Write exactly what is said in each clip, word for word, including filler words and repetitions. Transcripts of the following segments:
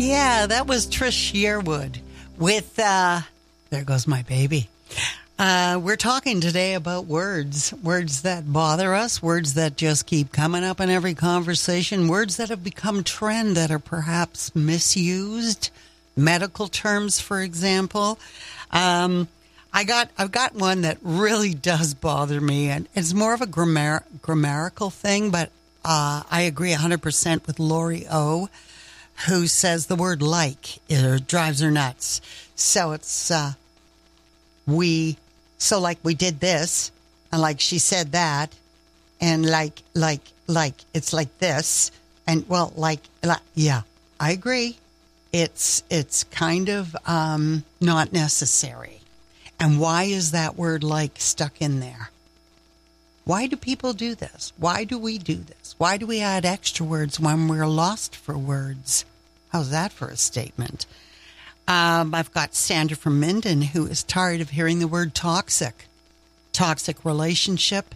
Yeah, that was Trish Yearwood with, uh, There Goes My Baby. Uh, we're talking today about words, words that bother us, words that just keep coming up in every conversation, words that have become trend that are perhaps misused, medical terms, for example. Um, I got, I've got one that really does bother me, and it's more of a grammar, grammatical thing, but uh, I agree one hundred percent with Lori O, who says the word like it drives her nuts. So it's, uh, we, so like we did this, and like she said that, and like, like, like, it's like this, and well, like, like yeah, I agree. It's, it's kind of um, not necessary. And why is that word like stuck in there? Why do people do this? Why do we do this? Why do we add extra words when we're lost for words? How's that for a statement? Um, I've got Sandra from Minden who is tired of hearing the word toxic. Toxic relationship,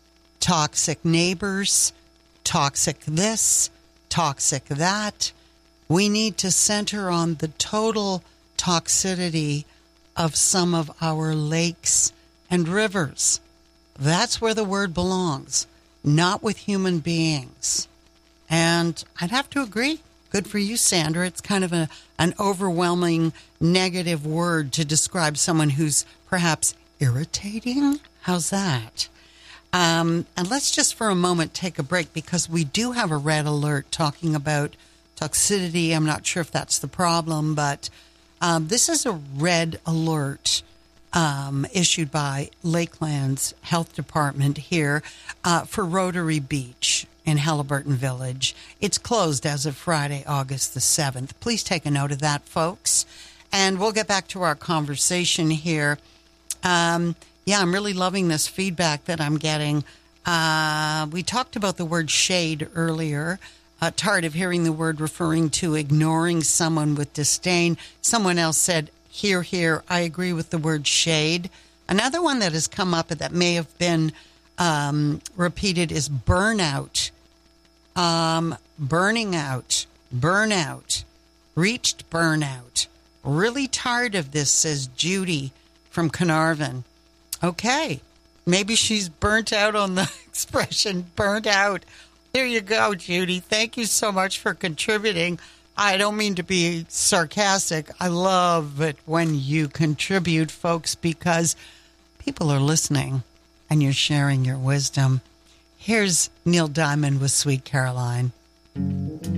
toxic neighbors, toxic this, toxic that. We need to center on the total toxicity of some of our lakes and rivers. That's where the word belongs, not with human beings. And I'd have to agree. Good for you, Sandra. It's kind of a, an overwhelming negative word to describe someone who's perhaps irritating. How's that? Um, and let's just for a moment take a break because we do have a red alert talking about toxicity. I'm not sure if that's the problem, but um, this is a red alert um, issued by Lakeland's Health Department here uh, for Rotary Beach in Halliburton Village. It's closed as of Friday, August the seventh. Please take a note of that, folks. And we'll get back to our conversation here. Um, yeah, I'm really loving this feedback that I'm getting. Uh, we talked about the word shade earlier. Uh, tired of hearing the word referring to ignoring someone with disdain. Someone else said, here, here, I agree with the word shade. Another one that has come up that may have been um, repeated is burnout. Um, burning out, burnout, reached burnout. Really tired of this, says Judy from Carnarvon. Okay, maybe she's burnt out on the expression burnt out. There you go, Judy. Thank you so much for contributing. I don't mean to be sarcastic. I love it when you contribute, folks, because people are listening and you're sharing your wisdom. Here's Neil Diamond with Sweet Caroline.